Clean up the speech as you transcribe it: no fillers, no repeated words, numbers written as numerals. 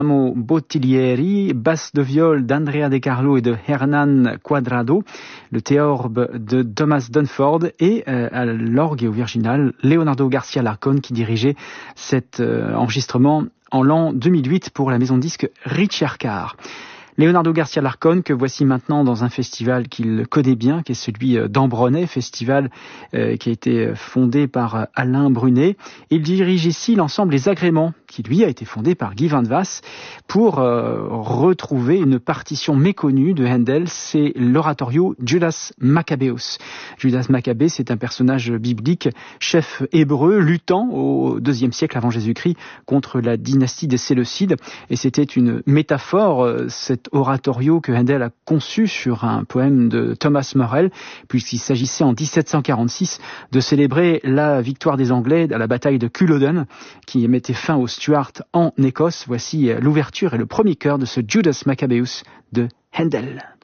Bottiglieri, basse de viol d'Andrea De Carlo et de Hernán Cuadrado, le théorbe de Thomas Dunford et à l'orgue et au virginal Leonardo Garcia Larcón qui dirigeait cet enregistrement en l'an 2008 pour la maison de disques Richard Carr. Leonardo Garcia Larcón, que voici maintenant dans un festival qu'il connaît bien, qui est celui d'Ambronay, festival qui a été fondé par Alain Brunet. Il dirige ici l'ensemble Les Agréments, qui lui a été fondé par Guy Van Vass, pour retrouver une partition méconnue de Handel, c'est l'oratorio Judas Maccabeus. Judas Maccabée, c'est un personnage biblique, chef hébreu, luttant au IIe siècle avant Jésus-Christ contre la dynastie des Séleucides, et c'était une métaphore, cet oratorio que Handel a conçu sur un poème de Thomas Morell, puisqu'il s'agissait en 1746 de célébrer la victoire des Anglais à la bataille de Culloden, qui mettait fin aux Stuarts en Écosse. Voici l'ouverture et le premier chœur de ce Judas Maccabeus de Handel.